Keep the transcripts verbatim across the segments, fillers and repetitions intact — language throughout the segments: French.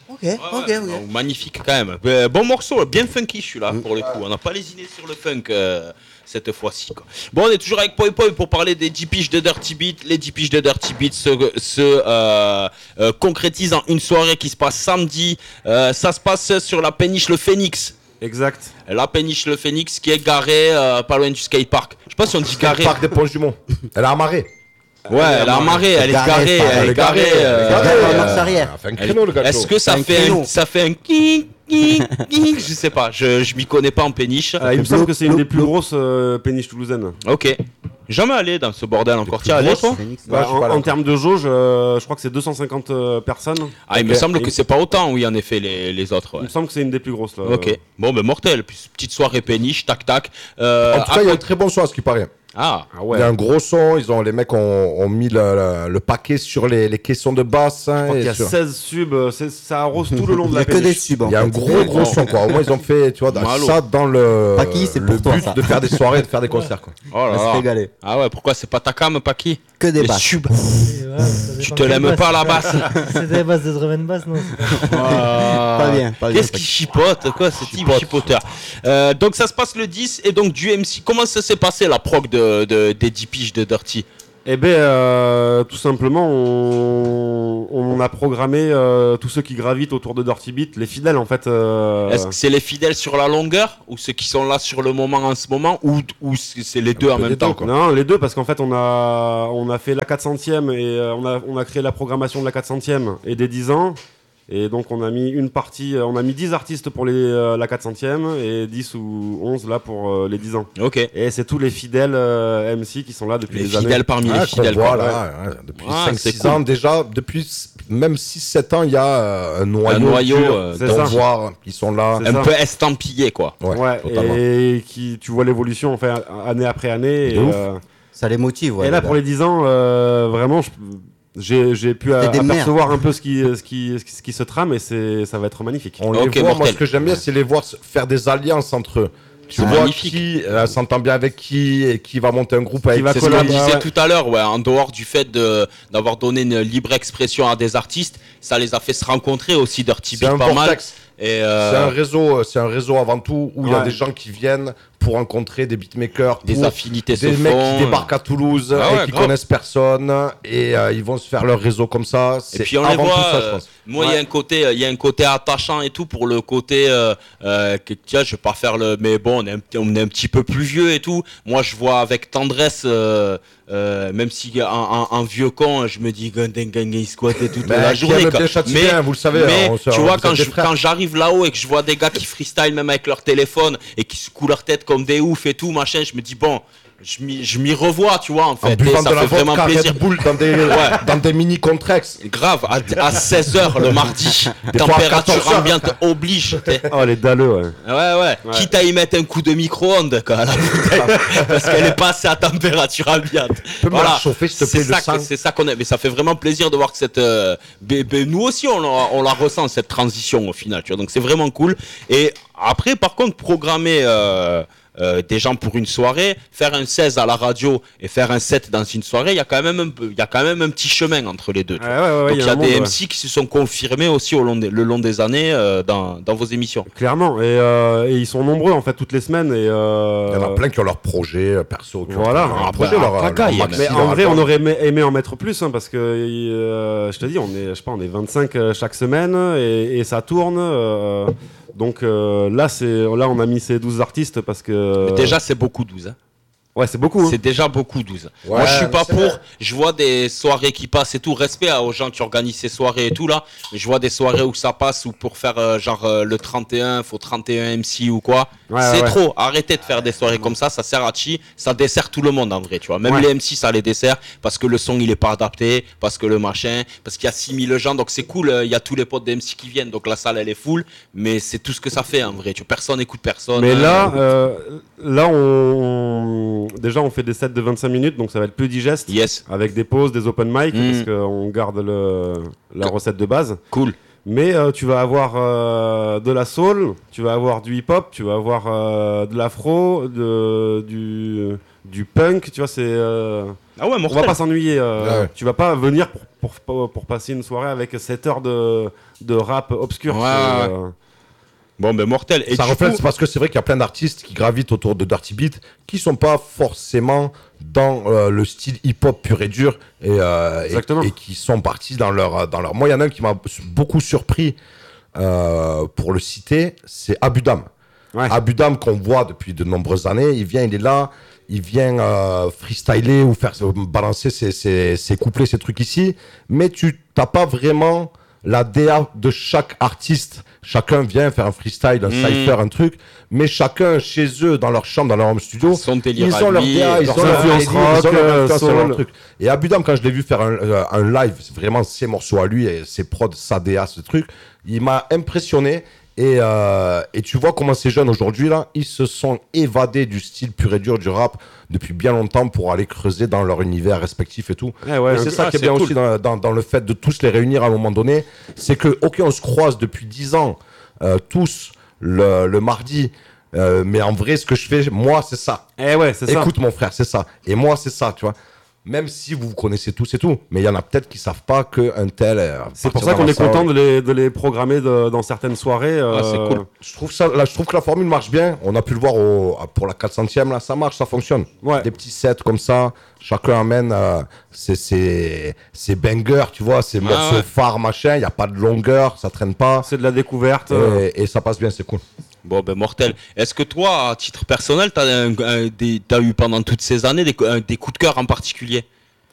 Ok, ouais, ok, ouais. ok. Donc, magnifique quand même. Euh, bon morceau, bien funky celui-là pour le coup. On n'a pas lésiné sur le funk euh, cette fois-ci. Quoi. Bon, on est toujours avec Poi Poi pour parler des dix piges de Dirty Beat. Les dix piges de Dirty Beat se, se euh, euh, concrétisent en une soirée qui se passe samedi. Euh, ça se passe sur la péniche Le Phénix. Exact. La péniche Le Phénix qui est garée euh, pas loin du skatepark. Je sais pas si on dit garée. Parc des Ponts du Mont. Elle a amarré. Ouais, elle a amarré, elle est garée, elle est garée. En marche arrière. Fait un créneau, le gâteau. Est-ce que ça Un fait créneau. un, ça fait un king, king, king, je sais pas, je, je m'y connais pas en péniche. Euh, il me semble que c'est une des plus grosses euh, péniches toulousaines. Ok. Jamais allé dans ce bordel encore. Tiens, allé toi Phoenix, Ouais, Bah, je suis en, pas là. en termes de jauge, euh, je crois que c'est deux cent cinquante euh, personnes. Ah, il me Ok. semble que Et- c'est pas autant, oui, en effet, les, les autres. Il Ouais. me semble que c'est une des plus grosses. Là. Ok. Bon, ben mortel. Puis, petite soirée péniche, tac tac. Euh, En tout cas, il y a à- un très bon son à ce qui paraît. Ah. Ah Il y ouais. a un gros son, ils ont, les mecs ont, ont mis le, le- le paquet sur les, les caissons de basse. hein, Je crois et qu'il y a sur- seize subs, euh, c'est- ça arrose tout le long de Il y la a que des péniche. subs. en Il y a un fait. gros gros son quoi. Au moins ils ont fait tu vois Malo. ça dans le Paki, c'est le pour toi, but ça. de faire des soirées, de faire des concerts quoi. Oh là On va se là. régaler. Ah ouais, pourquoi c'est pas ta cam, Paki? Que des Les basses. subs. Tu Tu te l'aimes pas la basse? C'est des basses de drum and bass, non c'est pas- Pas bien, pas bien, Qu'est-ce qui chipote? Quoi, ce type chipoteur? Euh, donc ça se passe le dix et donc du M C. Comment ça s'est passé la prog de, de, des dix piges de Dirty? Eh bien, euh, tout simplement, on, on a programmé euh, tous ceux qui gravitent autour de Dirty Beat, les fidèles en fait. euh, Est-ce que c'est les fidèles sur la longueur ou ceux qui sont là sur le moment en ce moment ou, ou c'est les deux en peu même des temps deux, quoi. Non, les deux, parce qu'en fait, on a, on a fait la quatre centième et euh, on, a, on a créé la programmation de la quatre centième et des dix ans. Et donc, on a mis une partie, euh, on a mis dix artistes pour les, euh, la quatre centième et dix ou onze là pour euh, les dix ans. Ok. Et c'est tous les fidèles euh, M C qui sont là depuis Les des années. fidèles parmi les Ah, fidèles. qu'on quoi. voit, là, ouais, depuis Ah, cinq c'est six cool. ans déjà, depuis s- même six sept ans, il y a euh, un noyau, Un noyau, dur euh, c'est d'en ça. voir qui sont là. C'est Un ça. peu estampillé quoi. Ouais, Ouais, totalement. et qui, tu vois l'évolution enfin, année après année. Et, De ouf. euh, Ça les motive, ouais. et là, les pour gars. les dix ans, euh, vraiment, je- j'ai j'ai pu a- C'était des apercevoir un peu ce qui, ce, qui, ce qui- ce qui se trame et c'est- ça va être magnifique. On Ok, les voit, moi mortel. ce que j'aime bien c'est les voir se- faire des alliances entre eux. Tu C'est vois magnifique. qui euh, s'entend bien avec qui et qui va monter un groupe avec va ses C'est ce qu'on collaborer. amis. disait ouais. tout à l'heure, ouais, en dehors du fait de, d'avoir donné une libre expression à des artistes, ça les a fait se rencontrer aussi Dirty C'est Beat un pas mal. vortex. Et euh, C'est un réseau, euh, c'est un réseau avant tout où il y a Ouais. des gens qui viennent pour rencontrer des beatmakers, des pour affinités se des mecs font. qui débarquent à Toulouse Ah ouais, et qui grave. connaissent personne et euh, ils vont se faire leur réseau comme ça. Et C'est puis on avant les voit. tout ça, je euh, pense. moi, il y a un côté, il y a un côté attachant et tout pour le côté. Euh, euh, que, tiens, je vais pas faire le, mais bon, on est, un, petit- on est un petit peu plus vieux et tout. Moi, je vois avec tendresse, euh, euh, même si un, un, un vieux con, je me dis Gundeng Gundeng squatter toute Mais la qui journée. aime quoi. bien Châtillon, Mais, vous le savez, mais hein, on se- tu on- vois vous quand êtes des je, frères. quand j'arrive là-haut et que je vois des gars qui freestyle même avec leur téléphone et qui secouent leur tête comme des oufs et tout machin, je me dis bon. Je m'y, je m'y revois, tu vois, en En fait. Et buvant ça de la fait vraiment vodka plaisir. Red Bull dans des, dans des mini Contrex. Grave, à, à seize heures le mardi, Des fois à température quatorze heures. ambiante oblige. t'es- Oh, les dalleux, ouais. Ouais, ouais, Ouais. Quitte à y mettre un coup de micro-ondes, quoi, à la bouteille, parce qu'elle est passée à température ambiante. Peux me la chauffer, s'il te c'est plaît, le ça, sang. que- c'est ça qu'on aime. Mais ça fait vraiment plaisir de voir que cette. euh, bé- bé- nous aussi, on la, on la ressent, cette transition au final, tu vois. Donc c'est vraiment cool. Et après, par contre, programmer. Euh, euh, des gens pour une soirée, faire un seize à la radio et faire un sept dans une soirée, il y a quand même un peu, il y a quand même un petit chemin entre les deux. tu Ouais, vois. ouais, ouais, Donc il y a, un des monde, M C qui se sont confirmés aussi au long des, le long des années euh, dans, dans vos émissions. ouais. Clairement. Et, euh, et ils sont nombreux, en fait, toutes les semaines. Et, euh, Il y en a plein qui ont leur projet euh, perso. qui ont Voilà. leur Ah, projet, bah, leur, à Cacaille, leur mais maxi, Mais leur en vrai, album. on aurait aimé, aimé en mettre plus, hein, parce que euh, je te dis, on est, je sais pas, on est vingt-cinq euh, chaque semaine et, et ça tourne. euh, donc euh, là, c'est, là, on a mis ces douze artistes parce que. Mais déjà, c'est beaucoup douze. Hein. Ouais, c'est beaucoup. hein. C'est déjà beaucoup douze. Ouais, Moi je suis mais pas c'est pour, vrai. je vois des soirées qui passent et tout, respect à- aux gens qui organisent ces soirées et tout là, mais je vois des soirées où ça passe ou pour faire euh, genre euh, le trente et un, faut trente et un M C ou quoi. Ouais, c'est ouais. trop, arrêtez de faire des soirées comme ça, ça sert à chi, ça dessert tout le monde en vrai, tu vois. Même Ouais. les M C ça les dessert parce que le son il est pas adapté, parce que le machin, parce qu'il y a six mille gens, donc c'est cool, euh, il y a tous les potes des M C qui viennent, donc la salle elle est full, mais c'est tout ce que ça fait en vrai, tu vois. Personne écoute personne. Mais hein. là, euh, là, on, déjà, on fait des sets de vingt-cinq minutes, donc ça va être plus digeste. Yes, Avec des pauses, des open mic, Mm. parce qu'on garde le, la recette de base. cool. Mais euh, tu vas avoir euh, de la soul, tu vas avoir du hip-hop, tu vas avoir euh, de l'afro, de, du, du punk, tu vois, c'est. euh, Ah ouais, On va mortel. pas s'ennuyer. euh, Ouais, ouais. Tu vas pas venir pour, pour, pour passer une soirée avec sept heures de, de rap obscur. Ouais, c'est, ouais. euh, Bon, ben mortel. Et ça du reflète, coup- c'est parce que c'est vrai qu'il y a plein d'artistes qui gravitent autour de Dirty Beat qui sont pas forcément dans euh, le style hip-hop pur et dur et, euh, et- Exactement. et qui sont partis dans leur, dans leur... Moi, il y en a un qui m'a beaucoup surpris euh, pour le citer, c'est Abudam. Ouais. Abudam qu'on voit depuis de nombreuses années, il vient, il est là, il vient euh, freestyler ou faire euh, balancer ses, ses, ses couplets, ses trucs ici, mais tu n'as pas vraiment la D A de chaque artiste. Chacun vient faire un freestyle, un Mm. cypher, un truc, mais chacun chez eux, dans leur chambre, dans leur home studio, Son délire ils à ont leur lui, D A, ils leurs ont leur influences délire, ils ont rock, leur euh, influence, soul. leur truc. Et Abudam, quand je l'ai vu faire un, euh, un live, c'est vraiment ses morceaux à lui et ses prods, sa D A, ce truc, il m'a impressionné. Et, euh, et tu vois comment ces jeunes aujourd'hui, là, ils se sont évadés du style pur et dur du rap depuis bien longtemps pour aller creuser dans leur univers respectif et tout. Ouais, ouais, et c'est un- ça ah, qui est c'est bien cool. aussi dans, dans, dans le fait de tous les réunir à un moment donné. C'est que, ok, on se croise depuis dix ans, euh, tous, le, le mardi. Euh, mais en vrai, ce que je fais, moi, c'est ça. Eh ouais, c'est ça. Écoute, mon frère, c'est ça. Et moi, c'est ça, tu vois. Même si vous vous connaissez tous et tout. Mais il y en a peut-être qui savent pas qu'un tel. est C'est pour parti ça dans qu'on la est salle. content de les, de les programmer de- dans certaines soirées. Ah, c'est euh, cool. Je trouve, ça, là, je trouve que la formule marche bien. On a pu le voir au, pour la quatre centième, là, ça marche, ça fonctionne. Ouais. Des petits sets comme ça, chacun amène euh, ses, ses, ses bangers, tu vois, ses morceaux ouais. phares, machin. Il n'y a pas de longueur, ça traîne pas. C'est de la découverte. Et, euh, et ça passe bien, c'est cool. Bon, ben mortel. Est-ce que toi, à titre personnel, t'as, un, un- des- t'as eu pendant toutes ces années des, cou- un- des coups de cœur en particulier?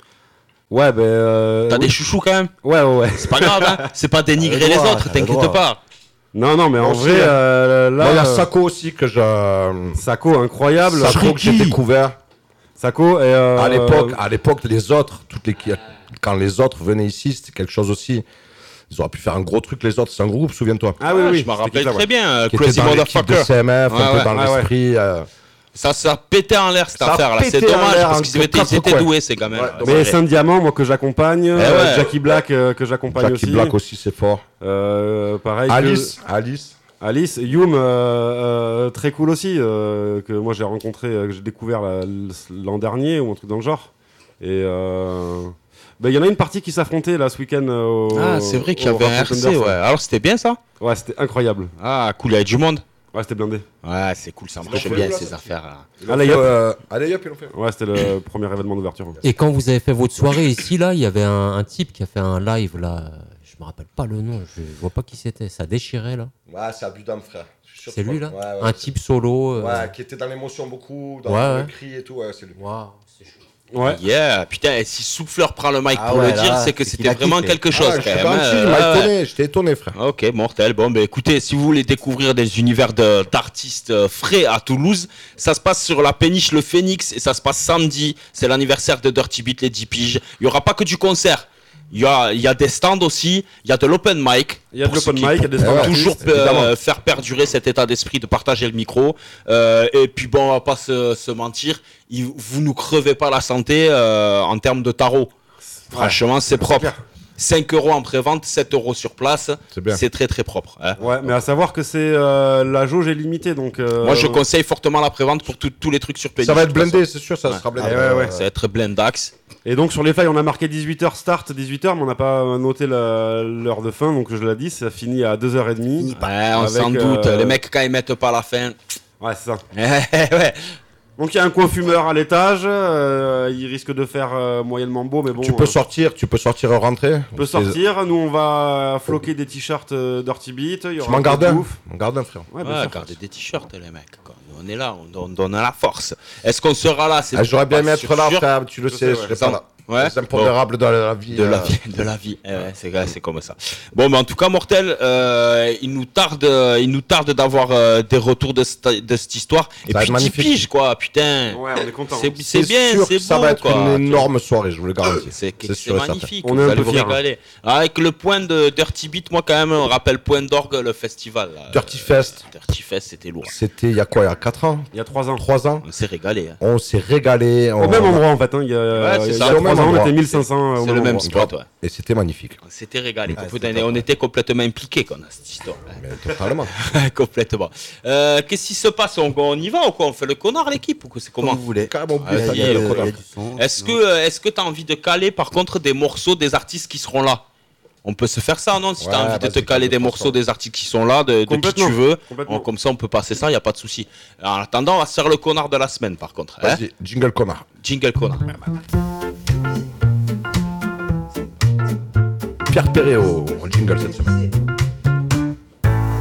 Ouais, ben. euh, T'as oui. des chouchous quand même? Ouais, ouais, ouais. C'est pas grave, hein. C'est pas dénigrer T'as le les droit, autres, t'as le t'inquiète droit. pas. Non, non, mais en Aussi, vrai, hein. euh, là. Moi, il y a euh, Sako aussi que je. Sako, incroyable. Sako que j'ai découvert. Sako, et. euh, À l'époque, à l'époque, les autres, toutes les, quand les autres venaient ici, c'était quelque chose aussi. Ils auraient pu faire un gros truc, les autres. C'est un groupe, souviens-toi. Ah oui, Ouais, oui. je me c'était rappelle qui, ça, très ouais. bien. euh, Qui était Crazy dans l'équipe de Motherfucker. C M F, Ouais, un peu ouais. dans Ah ouais. l'esprit. euh, Ça, ça pétait en l'air cette Ça a affaire là. C'est pété en dommage l'air parce en qu'ils étaient, quatre ils étaient coins. doués ces gamins. Ouais, là. Mais C'est Saint vrai. Diamant, moi que j'accompagne. euh, ouais. Jackie Black euh, que j'accompagne Jackie aussi. Black aussi, c'est fort. Euh, pareil. que- Alice, Alice. Alice, Youm, euh, euh, très cool aussi, euh, que moi j'ai rencontré, euh, que j'ai découvert la- l'an dernier ou un truc dans le genre. Et euh, ben, il y en a une partie qui s'affrontait là ce week-end. euh, au- Ah, c'est vrai qu'il y au avait un Rap R C, Contenders, ouais. Alors c'était bien ça? Ouais, c'était incroyable. Ah, cool, il y avait du monde. Ouais, c'était blindé. Ouais, c'est cool, ça marche fait bien où, là, ces ça affaires là. Allez, hop. Euh, allez, hop, ils l'ont fait. Ouais, c'était le premier événement d'ouverture. Et quand vous avez fait votre soirée ici, là, il y avait un, un type qui a fait un live, là. Je me rappelle pas le nom, je vois pas qui c'était. Ça déchirait, là. Ouais, c'est Abudam, frère. Je suis sûr C'est que lui, c'est- là Ouais, ouais, Un c'est- type solo. euh, Ouais, qui était dans l'émotion beaucoup, dans Ouais, le ouais. cri et tout, ouais, c'est lui. Waouh, c'est chaud. Ouais. Yeah, putain, et si Souffleur prend le mic Ah pour ouais, le dire, là, c'est que c'est c'était qu'il a vraiment kiffé. quelque chose Ah, quand je suis même. garanti, hein. il m'a Ouais, ouais. étonné, j'étais étonné, frère. Ok, mortel. Bon, ben écoutez, si vous voulez découvrir des univers de- d'artistes euh, frais à Toulouse, ça se passe sur la péniche Le Phénix et ça se passe samedi. C'est l'anniversaire de Dirty Beat, les dix piges. Il n'y aura pas que du concert. Il y a, il y a des stands aussi, il y a de l'open mic. Il y a de pour ceux l'open qui- mic, il y a des pour stands toujours artistes, euh, évidemment. faire perdurer cet état d'esprit de partager le micro. Euh, et puis bon, on va pas se, se mentir, il- vous nous crevez pas la santé euh, en termes de tarot. Franchement, c'est propre. clair. cinq euros en pré-vente, sept euros sur place. C'est bien. C'est très très propre. hein. Ouais, mais à savoir que c'est euh, la jauge est limitée, donc. euh, Moi, je conseille fortement la pré-vente pour tout- tous les trucs sur Péniche. Ça va être de toute blindé, façon. c'est sûr, ça Ouais. sera blindé. Ah ouais, ouais, ouais. Ça va être blindax. Et donc sur les feuilles, on a marqué dix-huit heures start, dix-huit heures, mais on n'a pas noté la- l'heure de fin, donc je l'ai dit, ça finit à deux heures trente. Ouais, on Avec, s'en doute. euh, Les mecs, quand ils mettent pas la fin. Ouais, c'est ça. ouais. Donc il y a un coin fumeur à l'étage, euh, il risque de faire euh, moyennement beau, mais bon. Tu peux euh, sortir, tu peux sortir et rentrer. on peut sortir, nous on va floquer des t-shirts euh, Dirty Beat, il y Tu aura m'en un peu gardes de un bouffe. M'en garde un, frère. Ouais, bien Ouais, sûr. gardez des t-shirts, les mecs. quoi. Nous, on est là, on, on donne la force. Est-ce qu'on sera là? C'est Ah, J'aurais bien pas aimé être sûr, là, sûr. frère, tu le Je sais, sais, je ouais. serais Ça- pas là. Ouais. Les impondérables de la vie. De la euh, vie, de la vie. Eh ouais, c'est, c'est comme ça. Bon, mais en tout cas, mortel, euh, il nous tarde, euh, il nous tarde d'avoir euh, des retours de, cette- de cette histoire. Et Ça va puis être dix magnifique. piges, quoi, putain. Ouais, on est content. C'est, c'est bien, sûr c'est que ça beau, va être quoi. une énorme soirée, je vous le garantis. C'est, c'est, sûr et certain. magnifique. On vous est un allez peu vous fiers, régaler. Avec le point de Dirty Beat, moi, quand même, on rappelle Point d'Orgue, le festival. là. Dirty Fest. Dirty Fest, c'était lourd. C'était il y a quoi, il y a quatre ans Il y a trois ans. trois ans On s'est régalé. hein. On s'est régalé. Au on- même endroit en fait, hein, il y a, Ouais, c'est il y a ça. trois Au même Trois ans, on endroit. était mille cinq cents au C'est le même endroit. spot, ouais. Et c'était magnifique. On s'était régalé. Ouais, Faut c'était donner- top, on ouais. était complètement impliqués qu'on a cette histoire. Mais totalement. Complètement. Euh, Qu'est-ce qui se passe? on, on y va ou quoi? On fait le connard l'équipe ou quoi? C'est Comme comment? vous voulez. Carrément Ah, oublié vas-y, ta Il y a, gueule, le le il y a connard. du son. Est-ce sinon- que euh, est-ce que tu as envie de caler par contre des morceaux des artistes qui seront là? On peut se faire ça, non? Si tu as Ouais, envie de vas-y, te caler on peut des faire morceaux ça. des artistes qui sont là, de, de qui Complètement, tu veux, complètement. on- comme ça on peut passer ça, il n'y a pas de souci. En attendant, on va se faire le connard de la semaine par contre. Hein? Vas-y, jingle connard. Jingle connard. Pierre Perret au au jingle cette semaine.